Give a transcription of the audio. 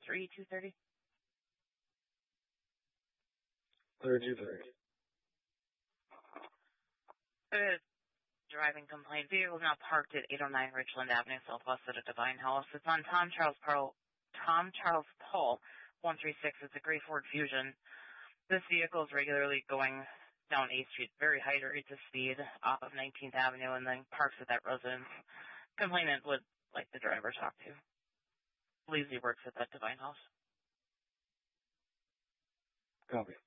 230. 3230. The driving complaint vehicle is now parked at 809 Richland Avenue, southwest of the Divine House. It's on Tom Charles Pole, 136. It's a gray Ford Fusion. This vehicle is regularly going down 8th Street, very high rates of speed off of 19th Avenue, and then parks at that residence. Complainant would like the driver talk to. Believes he works at that Divine House. Copy.